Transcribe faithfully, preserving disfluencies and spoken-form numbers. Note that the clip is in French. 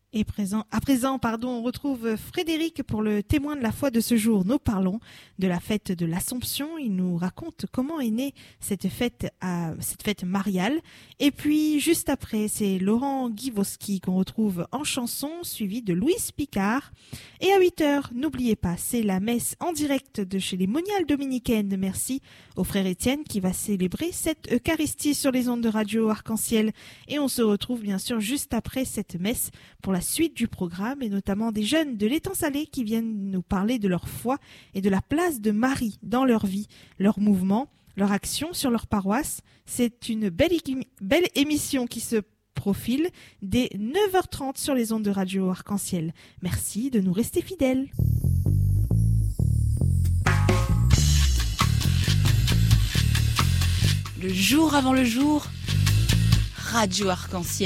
Et présent, à présent, pardon, on retrouve Frédéric pour le témoin de la foi de ce jour. Nous parlons de la fête de l'Assomption. Il nous raconte comment est née cette fête, à, cette fête mariale. Et puis, juste après, c'est Laurent Givoski qu'on retrouve en chanson, suivi de Louise Picard. Et à huit heures, n'oubliez pas, c'est la messe en direct de chez les Moniales Dominicaines. Merci au frère Étienne qui va célébrer cette Eucharistie sur les ondes de radio Arc-en-Ciel. Et on se retrouve bien sûr juste après cette messe pour la suite du programme et notamment des jeunes de l'Étang Salé qui viennent nous parler de leur foi et de la place de Marie dans leur vie, leur mouvement, leur action sur leur paroisse. C'est une belle, belle émission qui se profile dès neuf heures trente sur les ondes de radio Arc-en-Ciel. Merci de nous rester fidèles. Le jour avant le jour, Radio Arc-en-Ciel.